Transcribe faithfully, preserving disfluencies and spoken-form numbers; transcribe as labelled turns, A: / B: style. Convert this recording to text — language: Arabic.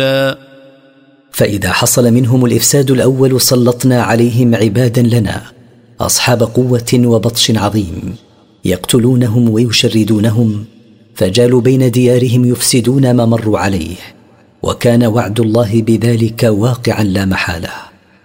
A: فإذا حصل منهم الإفساد الأول سلطنا عليهم عبادا لنا أصحاب قوة وبطش عظيم يقتلونهم ويشردونهم، فجالوا بين ديارهم يفسدون ما مروا عليه، وكان وعد الله بذلك واقعا لا محالة.